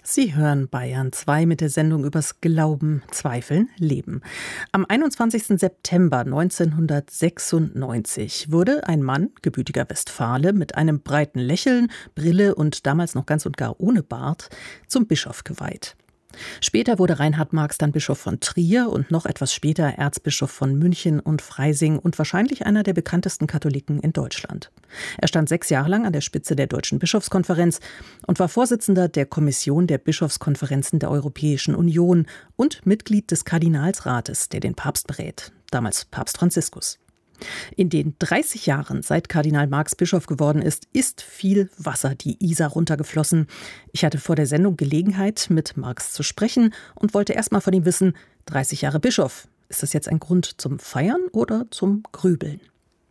Sie hören Bayern 2 mit der Sendung übers Glauben, Zweifeln, Leben. Am 21. September 1996 wurde ein Mann, gebürtiger Westfale, mit einem breiten Lächeln, Brille und damals noch ganz und gar ohne Bart, zum Bischof geweiht. Später wurde Reinhard Marx dann Bischof von Trier und noch etwas später Erzbischof von München und Freising und wahrscheinlich einer der bekanntesten Katholiken in Deutschland. Er stand 6 Jahre lang an der Spitze der Deutschen Bischofskonferenz und war Vorsitzender der Kommission der Bischofskonferenzen der Europäischen Union und Mitglied des Kardinalsrates, der den Papst berät, damals Papst Franziskus. In den 30 Jahren, seit Kardinal Marx Bischof geworden ist viel Wasser die Isar runtergeflossen. Ich hatte vor der Sendung Gelegenheit, mit Marx zu sprechen und wollte erst mal von ihm wissen, 30 Jahre Bischof, ist das jetzt ein Grund zum Feiern oder zum Grübeln?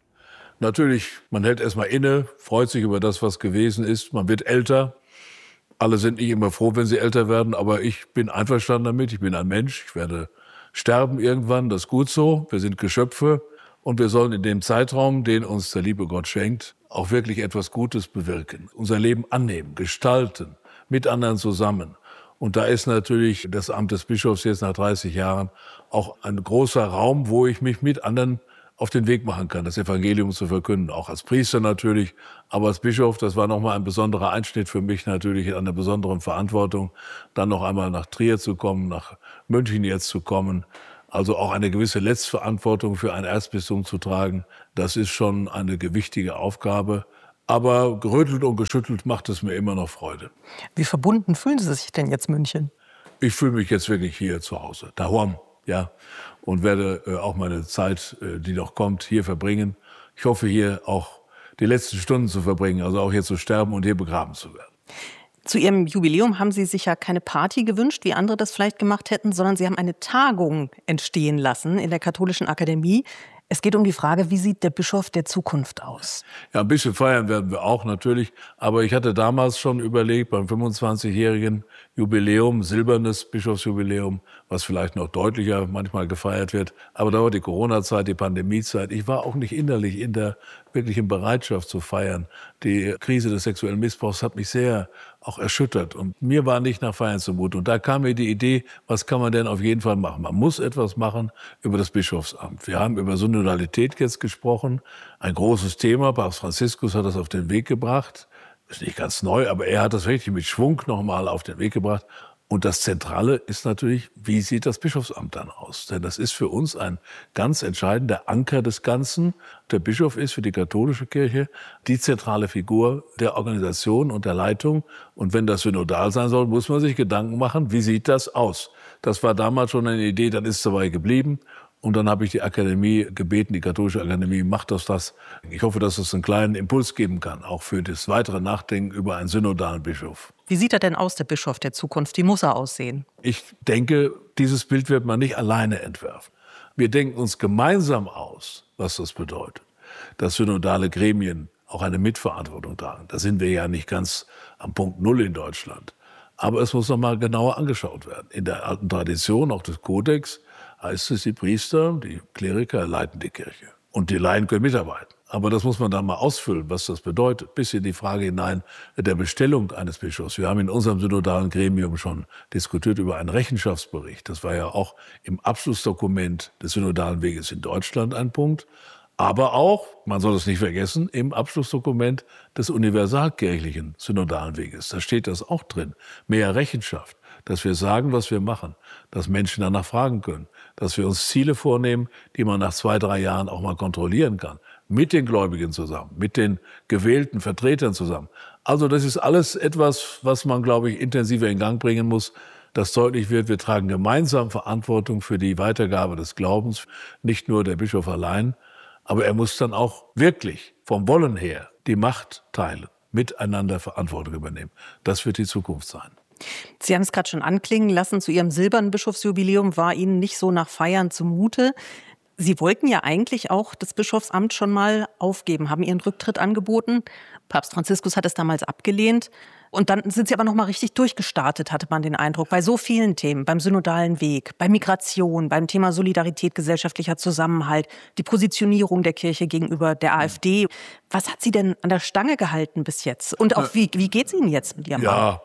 Natürlich, man hält erst mal inne, freut sich über das, was gewesen ist. Man wird älter. Alle sind nicht immer froh, wenn sie älter werden, aber ich bin einverstanden damit. Ich bin ein Mensch, ich werde sterben irgendwann, das ist gut so. Wir sind Geschöpfe. Und wir sollen in dem Zeitraum, den uns der liebe Gott schenkt, auch wirklich etwas Gutes bewirken. Unser Leben annehmen, gestalten, mit anderen zusammen. Und da ist natürlich das Amt des Bischofs jetzt nach 30 Jahren auch ein großer Raum, wo ich mich mit anderen auf den Weg machen kann, das Evangelium zu verkünden. Auch als Priester natürlich, aber als Bischof, das war nochmal ein besonderer Einschnitt für mich natürlich, in einer besonderen Verantwortung, dann noch einmal nach Trier zu kommen, nach München jetzt zu kommen. Also auch eine gewisse Letztverantwortung für ein Erzbistum zu tragen, das ist schon eine gewichtige Aufgabe. Aber gerüttelt und geschüttelt macht es mir immer noch Freude. Wie verbunden fühlen Sie sich denn jetzt München? Ich fühle mich jetzt wirklich hier zu Hause, daheim, ja. Und werde auch meine Zeit, die noch kommt, hier verbringen. Ich hoffe, hier auch die letzten Stunden zu verbringen, also auch hier zu sterben und hier begraben zu werden. Zu Ihrem Jubiläum haben Sie sich ja keine Party gewünscht, wie andere das vielleicht gemacht hätten, sondern Sie haben eine Tagung entstehen lassen in der Katholischen Akademie. Es geht um die Frage, wie sieht der Bischof der Zukunft aus? Ja, ein bisschen feiern werden wir auch natürlich. Aber ich hatte damals schon überlegt, beim 25-jährigen Jubiläum, silbernes Bischofsjubiläum, was vielleicht noch deutlicher manchmal gefeiert wird. Aber da war die Corona-Zeit, die Pandemiezeit. Ich war auch nicht innerlich in der wirklichen Bereitschaft zu feiern. Die Krise des sexuellen Missbrauchs hat mich sehr auch erschüttert. Und mir war nicht nach Feiern zumute. Und da kam mir die Idee, was kann man denn auf jeden Fall machen? Man muss etwas machen über das Bischofsamt. Wir haben über Synodalität jetzt gesprochen. Ein großes Thema. Papst Franziskus hat das auf den Weg gebracht. Ist nicht ganz neu, aber er hat das richtig mit Schwung nochmal auf den Weg gebracht. Und das Zentrale ist natürlich, wie sieht das Bischofsamt dann aus? Denn das ist für uns ein ganz entscheidender Anker des Ganzen. Der Bischof ist für die katholische Kirche die zentrale Figur der Organisation und der Leitung. Und wenn das synodal sein soll, muss man sich Gedanken machen, wie sieht das aus? Das war damals schon eine Idee, dann ist es dabei geblieben. Und dann habe ich die Akademie gebeten, die katholische Akademie, macht das. Ich hoffe, dass es einen kleinen Impuls geben kann, auch für das weitere Nachdenken über einen synodalen Bischof. Wie sieht er denn aus, der Bischof der Zukunft? Wie muss er aussehen? Ich denke, dieses Bild wird man nicht alleine entwerfen. Wir denken uns gemeinsam aus, was das bedeutet. Dass synodale Gremien auch eine Mitverantwortung tragen. Da sind wir ja nicht ganz am Punkt Null in Deutschland. Aber es muss noch mal genauer angeschaut werden. In der alten Tradition, auch des Kodex, heißt es, die Priester, die Kleriker leiten die Kirche. Und die Laien können mitarbeiten. Aber das muss man dann mal ausfüllen, was das bedeutet. Bis in die Frage hinein der Bestellung eines Bischofs. Wir haben in unserem synodalen Gremium schon diskutiert über einen Rechenschaftsbericht. Das war ja auch im Abschlussdokument des synodalen Weges in Deutschland ein Punkt. Aber auch, man soll es nicht vergessen, im Abschlussdokument des universalkirchlichen synodalen Weges. Da steht das auch drin. Mehr Rechenschaft. Dass wir sagen, was wir machen, dass Menschen danach fragen können, dass wir uns Ziele vornehmen, die man nach 2, 3 Jahren auch mal kontrollieren kann, mit den Gläubigen zusammen, mit den gewählten Vertretern zusammen. Also das ist alles etwas, was man, glaube ich, intensiver in Gang bringen muss, dass deutlich wird, wir tragen gemeinsam Verantwortung für die Weitergabe des Glaubens, nicht nur der Bischof allein, aber er muss dann auch wirklich vom Wollen her die Macht teilen, miteinander Verantwortung übernehmen. Das wird die Zukunft sein. Sie haben es gerade schon anklingen lassen, zu Ihrem silbernen Bischofsjubiläum war Ihnen nicht so nach Feiern zumute. Sie wollten ja eigentlich auch das Bischofsamt schon mal aufgeben, haben Ihren Rücktritt angeboten. Papst Franziskus hat es damals abgelehnt. Und dann sind Sie aber noch mal richtig durchgestartet, hatte man den Eindruck, bei so vielen Themen, beim synodalen Weg, bei Migration, beim Thema Solidarität, gesellschaftlicher Zusammenhalt, die Positionierung der Kirche gegenüber der AfD. Was hat Sie denn an der Stange gehalten bis jetzt? Und auch wie geht es Ihnen jetzt mit Ihrem Mann? Ja,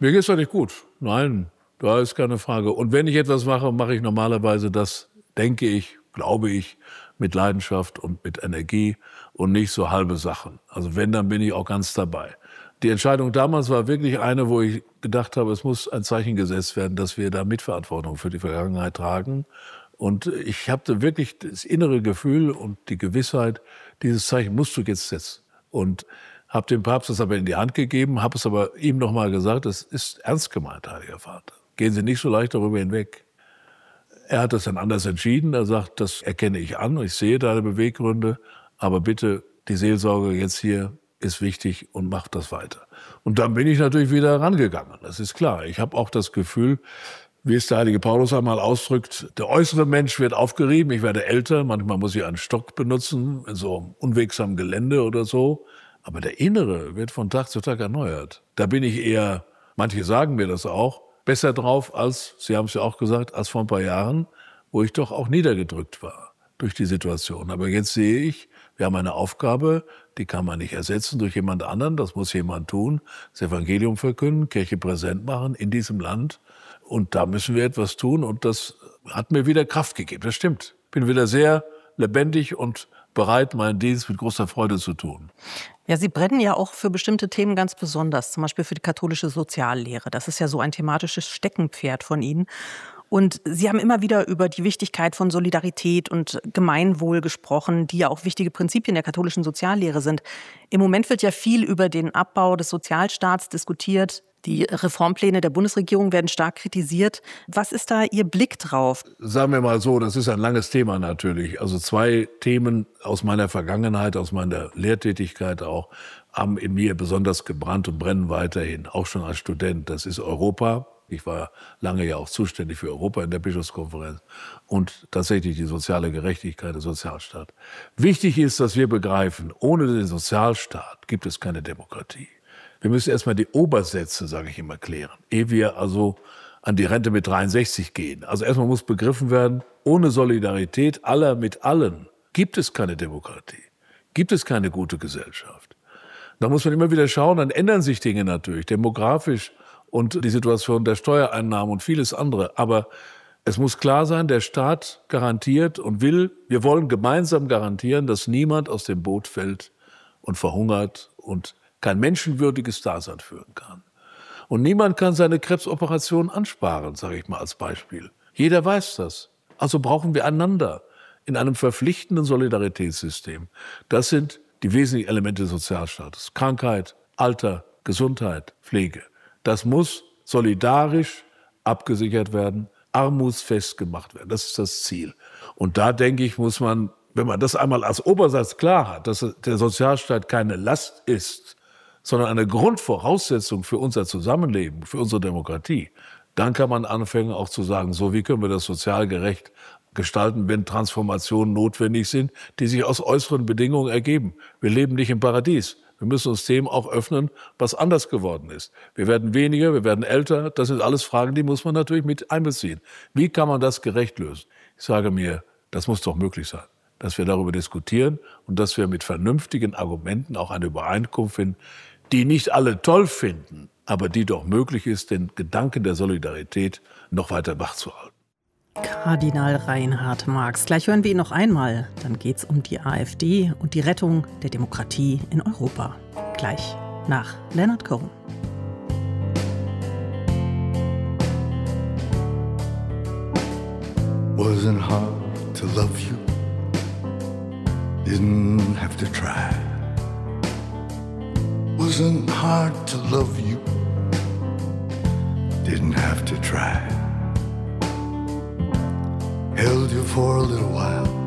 Mir geht's doch nicht gut. Nein, da ist keine Frage. Und wenn ich etwas mache, mache ich normalerweise das, denke ich, glaube ich, mit Leidenschaft und mit Energie und nicht so halbe Sachen. Also wenn, dann bin ich auch ganz dabei. Die Entscheidung damals war wirklich eine, wo ich gedacht habe, es muss ein Zeichen gesetzt werden, dass wir da Mitverantwortung für die Vergangenheit tragen. Und ich hatte wirklich das innere Gefühl und die Gewissheit, dieses Zeichen musst du jetzt setzen. Und habe dem Papst das aber in die Hand gegeben, habe es aber ihm nochmal gesagt, das ist ernst gemeint, Heiliger Vater. Gehen Sie nicht so leicht darüber hinweg. Er hat das dann anders entschieden. Er sagt, das erkenne ich an, ich sehe deine Beweggründe, aber bitte, die Seelsorge jetzt hier ist wichtig und macht das weiter. Und dann bin ich natürlich wieder rangegangen, das ist klar. Ich habe auch das Gefühl, wie es der heilige Paulus einmal ausdrückt, der äußere Mensch wird aufgerieben, ich werde älter, manchmal muss ich einen Stock benutzen, in so unwegsamem Gelände oder so. Aber der Innere wird von Tag zu Tag erneuert. Da bin ich eher, manche sagen mir das auch, besser drauf als, Sie haben es ja auch gesagt, als vor ein paar Jahren, wo ich doch auch niedergedrückt war durch die Situation. Aber jetzt sehe ich, wir haben eine Aufgabe, die kann man nicht ersetzen durch jemand anderen, das muss jemand tun, das Evangelium verkünden, Kirche präsent machen in diesem Land. Und da müssen wir etwas tun und das hat mir wieder Kraft gegeben, das stimmt. Bin wieder sehr lebendig und bereit, meinen Dienst mit großer Freude zu tun. Ja, Sie brennen ja auch für bestimmte Themen ganz besonders, zum Beispiel für die katholische Soziallehre. Das ist ja so ein thematisches Steckenpferd von Ihnen. Und Sie haben immer wieder über die Wichtigkeit von Solidarität und Gemeinwohl gesprochen, die ja auch wichtige Prinzipien der katholischen Soziallehre sind. Im Moment wird ja viel über den Abbau des Sozialstaats diskutiert. Die Reformpläne der Bundesregierung werden stark kritisiert. Was ist da Ihr Blick drauf? Sagen wir mal so, das ist ein langes Thema natürlich. Also 2 Themen aus meiner Vergangenheit, aus meiner Lehrtätigkeit auch, haben in mir besonders gebrannt und brennen weiterhin, auch schon als Student. Das ist Europa. Ich war lange ja auch zuständig für Europa in der Bischofskonferenz und tatsächlich die soziale Gerechtigkeit, der Sozialstaat. Wichtig ist, dass wir begreifen, ohne den Sozialstaat gibt es keine Demokratie. Wir müssen erstmal die Obersätze, sage ich immer, klären, ehe wir also an die Rente mit 63 gehen. Also erstmal muss begriffen werden, ohne Solidarität aller mit allen gibt es keine Demokratie, gibt es keine gute Gesellschaft. Da muss man immer wieder schauen, dann ändern sich Dinge natürlich, demografisch und die Situation der Steuereinnahmen und vieles andere. Aber es muss klar sein, der Staat garantiert und wir wollen gemeinsam garantieren, dass niemand aus dem Boot fällt und verhungert und kein menschenwürdiges Dasein führen kann. Und niemand kann seine Krebsoperation ansparen, sage ich mal als Beispiel. Jeder weiß das. Also brauchen wir einander in einem verpflichtenden Solidaritätssystem. Das sind die wesentlichen Elemente des Sozialstaates. Krankheit, Alter, Gesundheit, Pflege. Das muss solidarisch abgesichert werden, armutsfest gemacht werden. Das ist das Ziel. Und da, denke ich, muss man, wenn man das einmal als Obersatz klar hat, dass der Sozialstaat keine Last ist, sondern eine Grundvoraussetzung für unser Zusammenleben, für unsere Demokratie, dann kann man anfangen auch zu sagen, so wie können wir das sozial gerecht gestalten, wenn Transformationen notwendig sind, die sich aus äußeren Bedingungen ergeben. Wir leben nicht im Paradies. Wir müssen uns dem auch öffnen, was anders geworden ist. Wir werden weniger, wir werden älter. Das sind alles Fragen, die muss man natürlich mit einbeziehen. Wie kann man das gerecht lösen? Ich sage mir, das muss doch möglich sein, dass wir darüber diskutieren und dass wir mit vernünftigen Argumenten auch eine Übereinkunft finden, die nicht alle toll finden, aber die doch möglich ist, den Gedanken der Solidarität noch weiter wachzuhalten. Kardinal Reinhard Marx. Gleich hören wir ihn noch einmal. Dann geht es um die AfD und die Rettung der Demokratie in Europa. Gleich nach Leonard Cohen. Wasn't hard to love you. Didn't have to try. Wasn't hard to love you. Didn't have to try. Held you for a little while.